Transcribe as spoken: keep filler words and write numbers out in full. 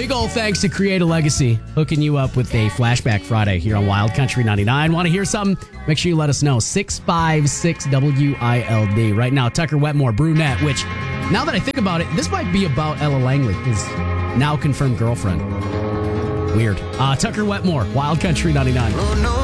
Big old thanks to Create a Legacy, hooking you up with a Flashback Friday here on Wild Country ninety-nine. Want to hear something? Make sure you let us know. six five six W I L D. Right now, Tucker Wetmore, brunette, which, now that I think about it, this might be about Ella Langley, his now confirmed girlfriend. Weird. Uh, Tucker Wetmore, Wild Country ninety-nine. Oh, no.